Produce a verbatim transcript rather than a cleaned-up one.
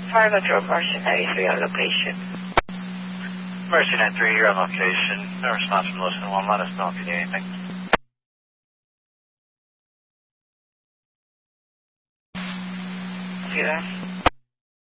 five, Metro Mercy ninety-three on location. Mercy ninety-three, you're on location. No response from Listen one. Let us know if you need anything. See you there.